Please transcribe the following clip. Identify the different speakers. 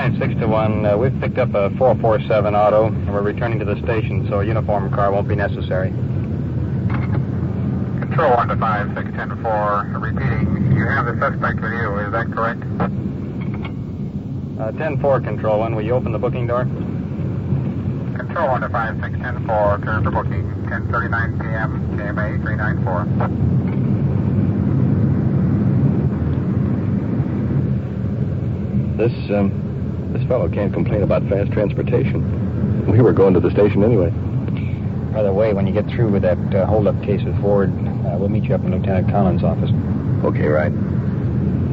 Speaker 1: Line 6 to 1. We've picked up a 447 auto, and we're returning to the station, so a uniform car won't be necessary.
Speaker 2: Control 1 to 5, 610-4. Repeating, you have the suspect with you, is that correct?
Speaker 1: 10-4, Control 1. Will you open the booking door?
Speaker 2: Control 1 to 5, 610-4. Turn for booking. 10:39 p.m. KMA 394.
Speaker 3: This fellow can't complain about fast transportation. We were going to the station anyway.
Speaker 1: By the way, when you get through with that hold-up case with Ford, we'll meet you up in Lieutenant Collins' office.
Speaker 3: Okay, right.